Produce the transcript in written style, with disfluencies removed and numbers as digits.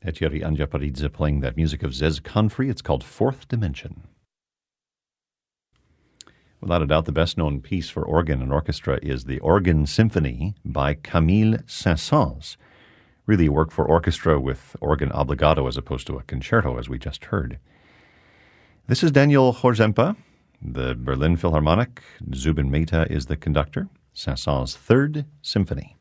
Eteri Anjaparidze playing that music of Zez Confrey. It's called Fourth Dimension. Without a doubt, the best-known piece for organ and orchestra is the Organ Symphony by Camille Saint-Saëns. Really a work for orchestra with organ obbligato as opposed to a concerto, as we just heard. This is Daniel Horzempa, the Berlin Philharmonic. Zubin Mehta is the conductor. Saint-Saëns' Third Symphony.